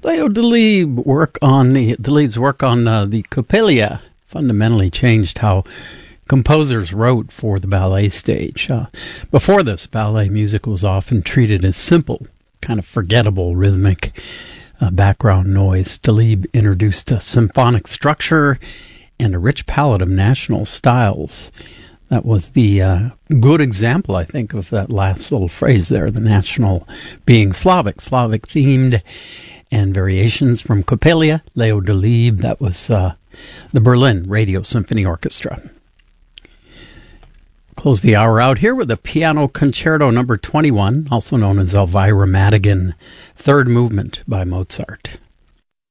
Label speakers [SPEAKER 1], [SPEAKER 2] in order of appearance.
[SPEAKER 1] Leo Delibes' work on the Coppelia fundamentally changed how composers wrote for the ballet stage. Before this, ballet music was often treated as simple, kind of forgettable rhythmic background noise. Delibes introduced a symphonic structure and a rich palette of national styles. That was the good example, I think, of that last little phrase there, the national being Slavic themed, and variations from Coppelia, Leo Delibes. That was the Berlin Radio Symphony Orchestra. Close the hour out here with a piano concerto number 21, also known as Elvira Madigan, third movement by Mozart.